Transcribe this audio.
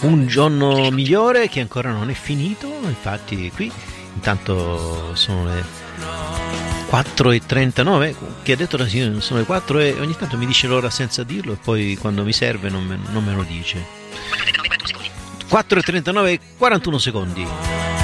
un giorno migliore che ancora non è finito, infatti qui intanto sono le 4:39, che ha detto la signora sono le 4 e ogni tanto mi dice l'ora senza dirlo e poi quando mi serve non me lo dice. 4:39 41 secondi.